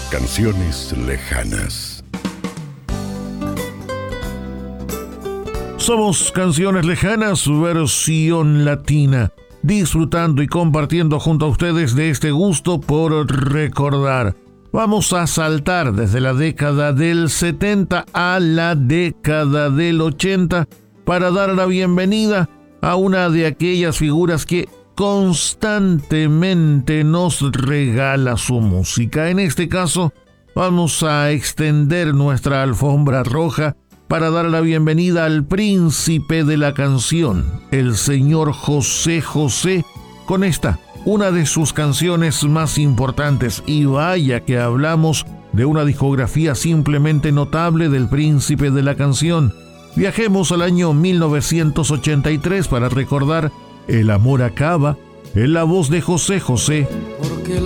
Canciones lejanas. Somos Canciones Lejanas, versión latina, disfrutando y compartiendo junto a ustedes de este gusto por recordar. Vamos a saltar desde la década del 70 a la década del 80 para dar la bienvenida a una de aquellas figuras que constantemente nos regala su música. En este caso, vamos a extender nuestra alfombra roja para dar la bienvenida al príncipe de la canción, el señor José José, con esta, una de sus canciones más importantes. Y vaya que hablamos de una discografía simplemente notable del príncipe de la canción. Viajemos al año 1983 para recordar El amor acaba, en la voz de José José. Porque el